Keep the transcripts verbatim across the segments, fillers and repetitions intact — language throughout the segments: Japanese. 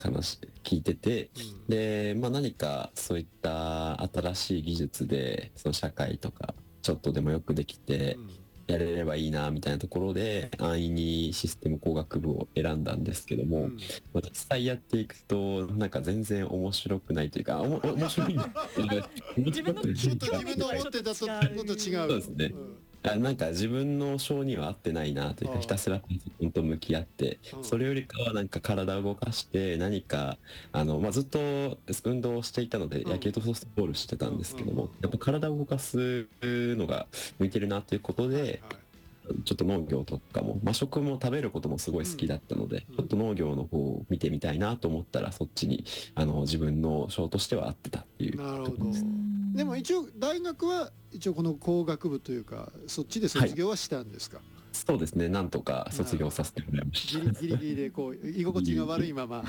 話聞いてて、 うんで、まあ、何かそういった新しい技術でその社会とかちょっとでもよくできてうんやれればいいなみたいなところで安易にシステム工学部を選んだんですけども、 うんまあ、実際やっていくとなんか全然面白くないというか、おもお面白いんだけど面自分の白くないちょっとか自分の思ってたとのと違う。 そうですね。 うんあ、なんか自分の性には合ってないなというか、 ああひたすらパソコンと向き合って、 うんそれよりかはなんか体を動かして何か、あの、まあ、ずっと運動をしていたので、 うん野球とソフトボールしてたんですけども、 うんうんうんやっぱ体を動かすのが向いてるなということはいはいで、ちょっと農業とかも、まあ、食も食べることもすごい好きだったので、 うんちょっと農業の方を見てみたいなと思ったら、そっちに、あの、自分の性としては合ってたっていうなるほどところです。 でも一応大学は一応この工学部というかそっちで卒業はしたんですか？ そうですね、なんとか卒業させてもらいましギリギリギリでこう居心地が悪いまま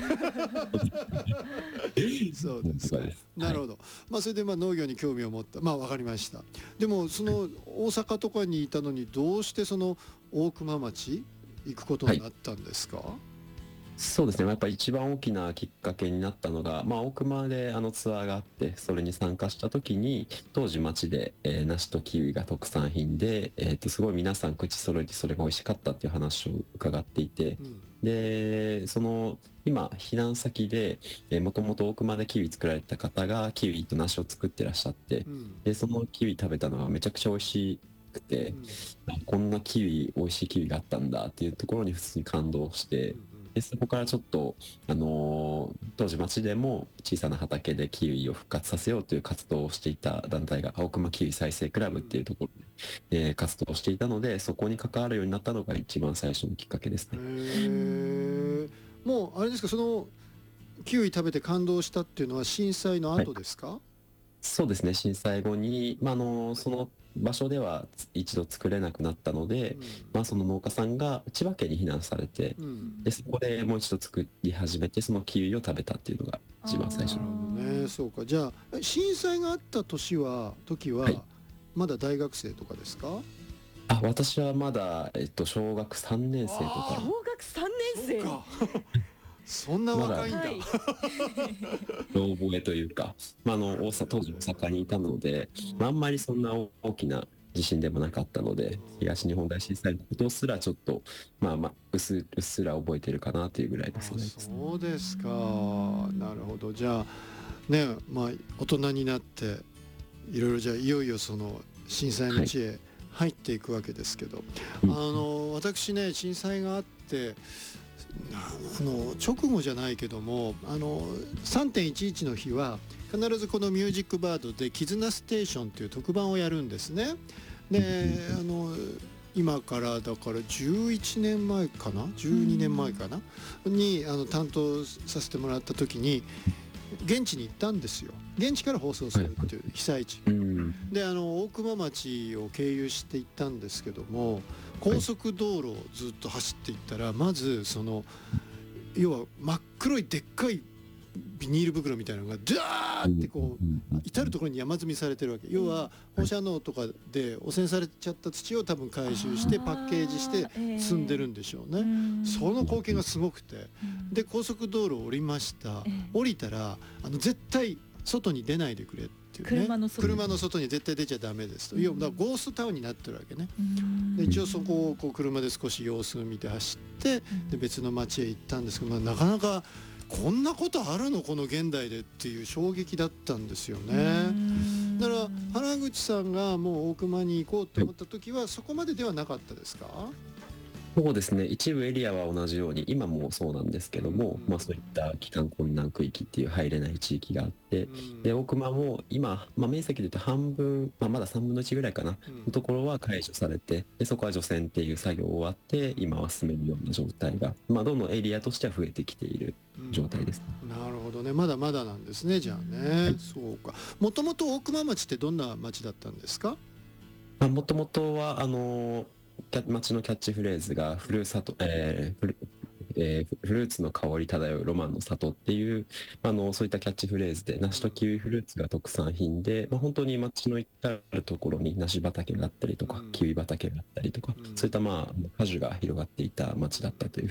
そうですか。 なんとかです。 なるほど。まあそれでまあ農業に興味を持った。まあわかりました。でもその大阪とかにいたのにどうしてその大熊町行くことになったんですか？ そうですね、やっぱり一番大きなきっかけになったのが、まあ、大熊であのツアーがあって、それに参加した時に、当時町で、えー梨とキウイが特産品で、えーと、すごい皆さん口揃えてそれが美味しかったっていう話を伺っていて、 うんで、その、今、避難先で、えー、もともと大熊でキウイ作られてた方がキウイと梨を作ってらっしゃって、 うんで、そのキウイ食べたのがめちゃくちゃ美味しくて、 うんあこんなキウイ、美味しいキウイがあったんだっていうところに普通に感動して、で、そこからちょっと、あのー当時町でも小さな畑でキウイを復活させようという活動をしていた団体が青熊キウイ再生クラブっていうところで、えー活動をしていたので、そこに関わるようになったのが一番最初のきっかけですへね。 え。もうあれですか、そのキウイ食べて感動したっていうのは震災の後ですか？ そうですね、震災後に、まあ、あの、その場所では一度作れなくなったので、まあ、その農家さんが千葉県に避難されて、 うんうんで、そこでもう一度作り始めて、そのキウイを食べたっていうのが一番最初の。 なるほどね。そうか。じゃあえ震災があった年は時ははいまだ大学生とかですか？ あ、私はまだ、えっと、小学さんねん生とあか、 小学さんねん生。 そうか。そんな若いんだ。 はい。 老覚えというか、まあ、あの、大阪、当時大阪にいたので、まあ、あんまりそんな大きな地震でもなかったので、東日本大震災のことすらちょっと、まあまあ、うす、うっすら覚えてるかなというぐらいですね。 あ、そうですか。なるほど。じゃあね、まあ大人になっていろいろじゃあいよいよその震災の地へ入っていくわけですけど、 うんあの私ね震災があってあの直後じゃないけどもあの さんてんいちいち の日は必ずこの「ミュージックバード」で「絆ステーション」という特番をやるんですね。であの今からだからじゅういちねんまえかなじゅうにねんまえかなにあの担当させてもらった時に現地に行ったんですよ。現地から放送するっていう被災地。 うん。 であの大熊町を経由して行ったんですけども高速道路をずっと走っていったらまずその要は真っ黒いでっかいビニール袋みたいなのがダーってこう至る所に山積みされてるわけ。要は放射能とかで汚染されちゃった土を多分回収してパッケージして積んでるんでしょうね。その光景がすごくてで高速道路を降りました。降りたらあの絶対外に出ないでくれっていうね。 車の外車の外に絶対出ちゃダメですと。要はだからゴーストタウンになってるわけね。で一応そこをこう車で少し様子を見て走ってで別の町へ行ったんですけど、まあ、なかなかこんなことあるのこの現代でっていう衝撃だったんですよね。だから原口さんがもう大熊に行こうと思った時はそこまでではなかったですか？ そうですね、一部エリアは同じように、今もそうなんですけども、 うんまあ、そういった帰還困難区域っていう入れない地域があって、 うんで大熊も今、まあ、面積でいうと半分、まあ、まださんぶんのいちぐらいかな、 うんのところは解除されて、でそこは除染っていう作業終わって、今は進めるような状態が、まあ、どんどんエリアとしては増えてきている状態です。 なるほどね。まだまだなんですね。じゃあね。そうか。もともと大熊町ってどんな町だったんですか？ もともとは、あの、キャ町のキャッチフレーズが、ふるさと、えーフルえーフルーツの香り漂うロマンの里っていうあのそういったキャッチフレーズで梨とキウイフルーツが特産品で、まあ、本当に町の至るところに梨畑があったりとか、 うんキウイ畑があったりとか、 うんそういったまあ果樹が広がっていた町だったというふうに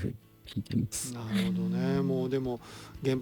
聞いてます。 なるほどね。もうでも原